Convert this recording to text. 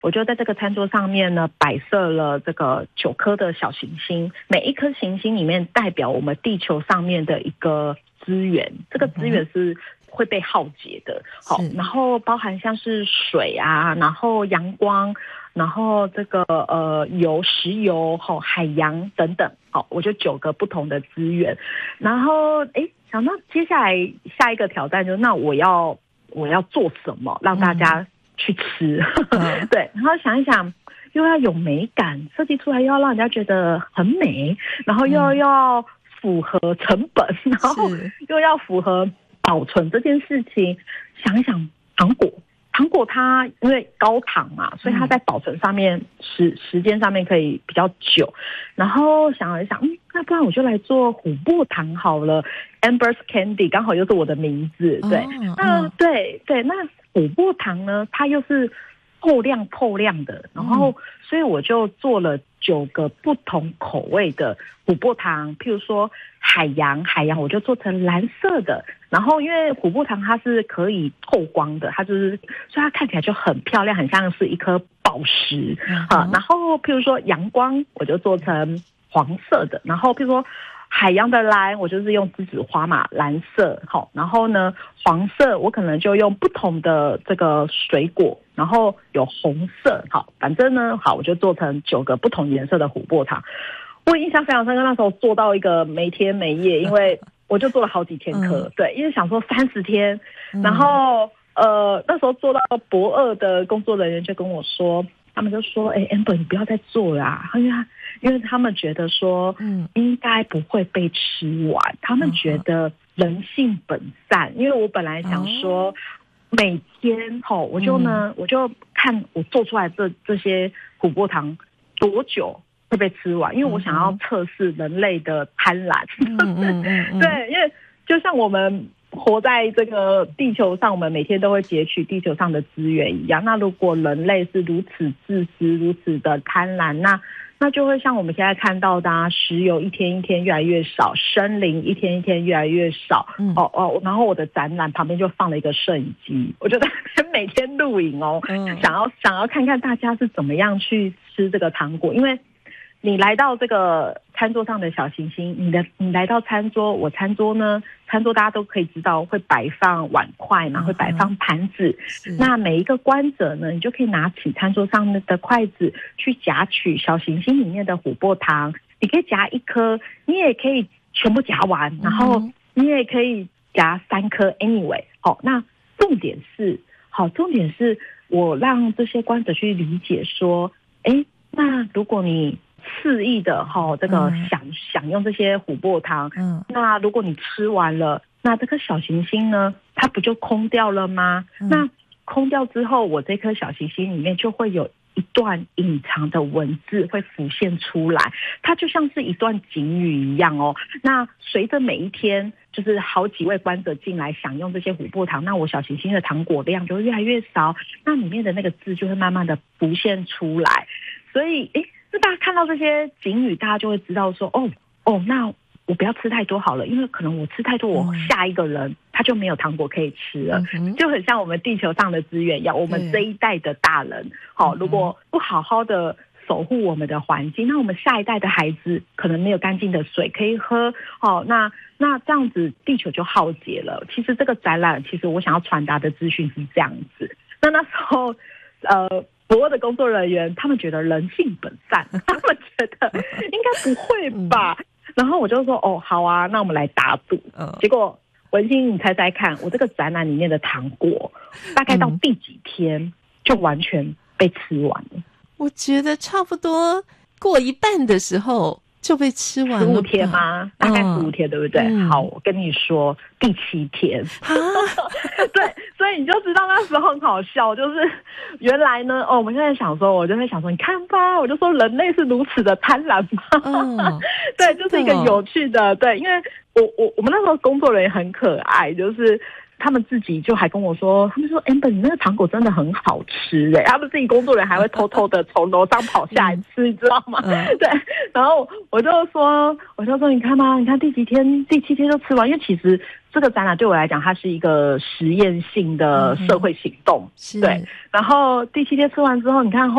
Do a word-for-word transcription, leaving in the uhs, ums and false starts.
我就在这个餐桌上面呢摆设了这个九颗的小行星，每一颗行星里面代表我们地球上面的一个资源，这个资源是会被耗竭的。好，然后包含像是水啊，然后阳光，然后这个呃油、石油、好海洋等等。好，我就九个不同的资源，然后哎，想到接下来下一个挑战就是，那我要我要做什么让大家去吃？嗯、对，然后想一想，又要有美感，设计出来又要让人家觉得很美，然后又要符合成本，然后又要符合保存这件事情。想一想，糖果。糖果它因为高糖嘛，所以它在保存上面时时间上面可以比较久。然后想了一想，嗯，那不然我就来做琥珀糖好了 ，Amber's Candy 刚好又是我的名字，对，哦、那、哦、对对，那琥珀糖呢，它又是透亮透亮的，然后、嗯、所以我就做了九个不同口味的琥珀糖，譬如说海洋，海洋我就做成蓝色的，然后因为琥珀糖它是可以透光的，它就是所以它看起来就很漂亮，很像是一颗宝石、嗯啊、然后譬如说阳光我就做成黄色的，然后譬如说海洋的蓝我就是用栀子花嘛，蓝色，好，然后呢黄色我可能就用不同的这个水果，然后有红色，好，反正呢好我就做成九个不同颜色的琥珀糖。我印象非常深刻，那时候做到一个没天没夜，因为我就做了好几千颗、嗯、对，因为想说三十天，然后、嗯、呃那时候做到博二的工作人员就跟我说，他们就说哎、欸、Amber 你不要再做了、啊、因为他因为他们觉得说嗯应该不会被吃完，他们觉得人性本善，因为我本来想说每天吼我就呢、嗯、我就看我做出来这这些琥珀糖多久会被吃完，因为我想要测试人类的贪婪。嗯嗯嗯嗯对，因为就像我们活在这个地球上，我们每天都会截取地球上的资源一样。那如果人类是如此自私、如此的贪婪，那那就会像我们现在看到的、啊，石油一天一天越来越少，森林一天一天越来越少。嗯、哦哦，然后我的展览旁边就放了一个摄影机，我就在每天录影哦，嗯、想要想要看看大家是怎么样去吃这个糖果，因为你来到这个餐桌上的小行星，你的你来到餐桌，我餐桌呢，餐桌大家都可以知道会摆放碗筷，然后会摆放盘子。嗯、那每一个观者呢，你就可以拿起餐桌上的筷子去夹取小行星里面的琥珀糖。你可以夹一颗，你也可以全部夹完，然后你也可以夹三颗。Anyway， 好，那重点是，好，重点是我让这些观者去理解说，哎，那如果你肆意的哈，这个享享用这些琥珀糖，嗯，那如果你吃完了，那这颗小行星呢，它不就空掉了吗？嗯、那空掉之后，我这颗小行星里面就会有一段隐藏的文字会浮现出来，它就像是一段警语一样哦。那随着每一天，就是好几位观者进来享用这些琥珀糖，那我小行星的糖果量就会越来越少，那里面的那个字就会慢慢的浮现出来。所以，诶。那大家看到这些警语，大家就会知道说，哦哦，那我不要吃太多好了，因为可能我吃太多，我下一个人他就没有糖果可以吃了，嗯、就很像我们地球上的资源一样。我们这一代的大人，好、哦，如果不好好的守护我们的环境，那我们下一代的孩子可能没有干净的水可以喝，哦，那那这样子地球就浩劫了。其实这个展览，其实我想要传达的资讯是这样子。那那时候，呃。博二的工作人员他们觉得人性本善，他们觉得应该不会吧、嗯、然后我就说哦好啊，那我们来打赌、嗯、结果文心你猜猜看，我这个展览里面的糖果大概到第几天就完全被吃完了、嗯、 我觉得差不多过一半的时候就被吃完了。十五天吗？大概十五天、嗯、对不对、嗯、好，我跟你说第七天对，所以你就知道那时候很好笑，就是原来呢哦，我们现在想说，我就会想说你看吧，我就说人类是如此的贪婪嘛、嗯、对，就是一个有趣的，对，因为我我我们那时候工作人员很可爱，就是他们自己就还跟我说，他们说 Amber 你那个糖果真的很好吃哎、欸，他们自己工作人员还会偷偷的从楼上跑下来吃，你知道吗？嗯、对，然后我就说，我就说你看嘛，你看第几天，第七天就吃完，因为其实这个展览对我来讲，它是一个实验性的社会行动， 嗯、 对。然后第七天吃完之后，你看后